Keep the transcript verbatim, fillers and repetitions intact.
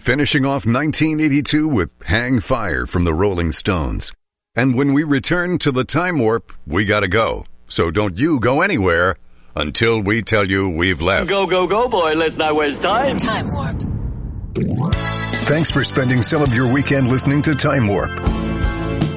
finishing off nineteen eighty-two with Hang Fire from the Rolling Stones. And when we return to the Time Warp, we gotta go. So don't you go anywhere until we tell you we've left. Go, go, go, boy. Let's not waste time. Time Warp. Thanks for spending some of your weekend listening to Time Warp.